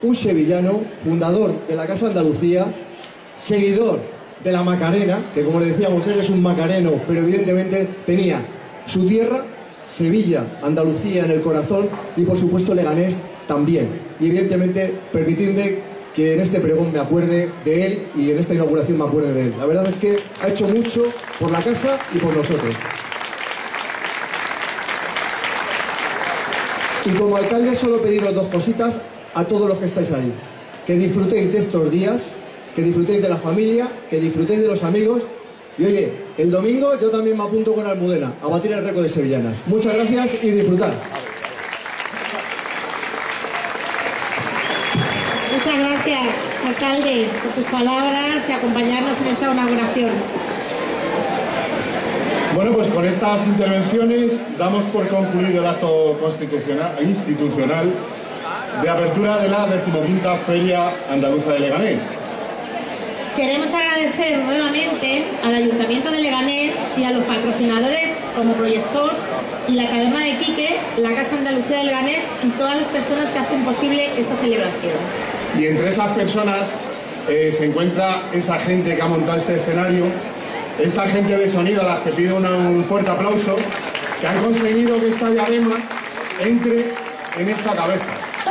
Un sevillano, fundador de la Casa Andalucía, seguidor de la Macarena, que como le decíamos, él es un macareno, pero evidentemente tenía su tierra, Sevilla, Andalucía en el corazón y por supuesto Leganés también. Y evidentemente, permitidme que en este pregón me acuerde de él y en esta inauguración me acuerde de él. La verdad es que ha hecho mucho por la casa y por nosotros. Y como alcalde solo pediros dos cositas a todos los que estáis ahí. Que disfrutéis de estos días, que disfrutéis de la familia, que disfrutéis de los amigos. Y oye, el domingo yo también me apunto con Almudena a batir el récord de sevillanas. Muchas gracias y disfrutad. Muchas gracias, alcalde, por tus palabras y acompañarnos en esta inauguración. Bueno, pues con estas intervenciones damos por concluido el acto institucional de apertura de la 15ª Feria Andaluza de Leganés. Queremos agradecer nuevamente al Ayuntamiento de Leganés y a los patrocinadores como Proyector y la Taberna de Quique, la Casa Andalucía de Leganés y todas las personas que hacen posible esta celebración. Y entre esas personas se encuentra esa gente que ha montado este escenario, esta gente de sonido a las que pido un fuerte aplauso, que han conseguido que esta diadema entre en esta cabeza.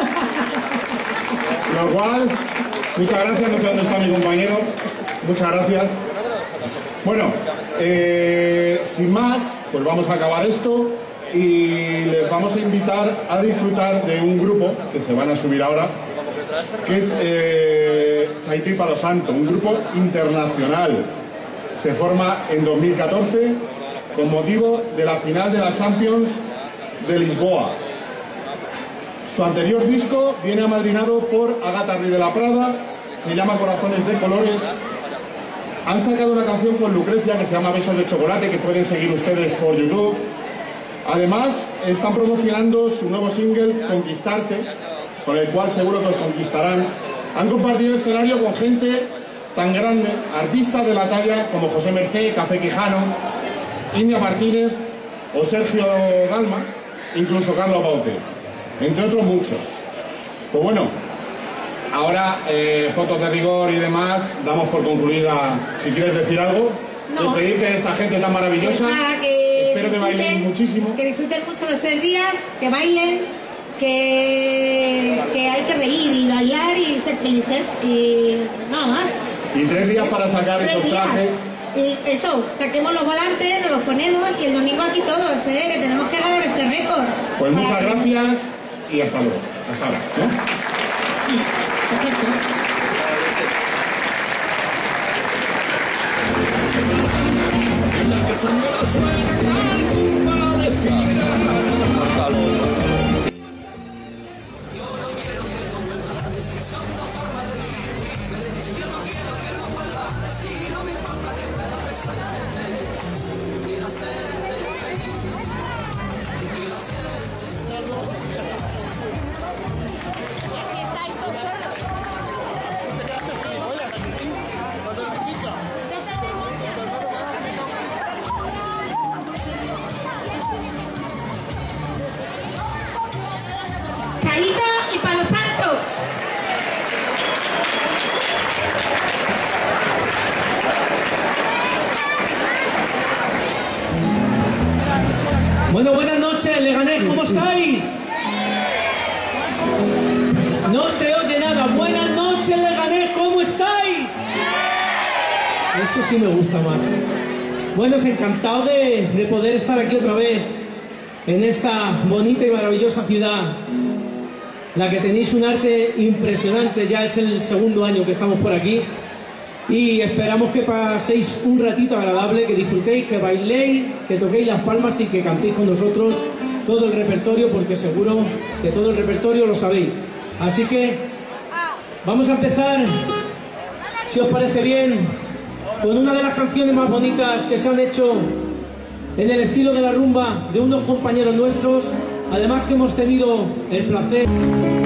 Lo cual, muchas gracias, no sé dónde está mi compañero, muchas gracias. Bueno, sin más, pues vamos a acabar esto y les vamos a invitar a disfrutar de un grupo que se van a subir ahora, que es Chaito y Palo Santo, un grupo internacional. Se forma en 2014 con motivo de la final de la Champions de Lisboa. Su anterior disco viene amadrinado por Agatha Ruiz de la Prada, se llama Corazones de Colores. Han sacado una canción con Lucrecia que se llama Besos de Chocolate, que pueden seguir ustedes por YouTube. Además, están promocionando su nuevo single, Conquistarte, con el cual seguro que os conquistarán. Han compartido el escenario con gente tan grande, artistas de la talla como José Mercé, Café Quijano, India Martínez o Sergio Dalma, incluso Carlos Baute, entre otros muchos. Pues bueno, ahora fotos de rigor y demás, damos por concluida. Si quieres decir algo, despedirte de esta gente tan maravillosa. Pues nada, que espero que bailen muchísimo. Que disfruten mucho los 3 días, que bailen, que hay que reír y bailar y ser felices y nada más. Y 3 días para sacar estos trajes. Y eso, saquemos los volantes, nos los ponemos y el domingo aquí todos, que tenemos que ganar ese récord. Pues muchas gracias y hasta luego. Hasta ahora. Sí, perfecto. Chaito y Palo Santo. Bueno, buenas noches, Leganés, ¿cómo estáis? No se oye nada. Buenas noches, Leganés, ¿cómo estáis? Eso sí me gusta más. Bueno, es encantado de poder estar aquí otra vez en esta bonita y maravillosa ciudad, la que tenéis un arte impresionante. Ya es el 2.º año que estamos por aquí y esperamos que paséis un ratito agradable, que disfrutéis, que bailéis, que toquéis las palmas y que cantéis con nosotros todo el repertorio, porque seguro que todo el repertorio lo sabéis. Así que vamos a empezar, si os parece bien, con una de las canciones más bonitas que se han hecho en el estilo de la rumba de unos compañeros nuestros, además que hemos tenido el placer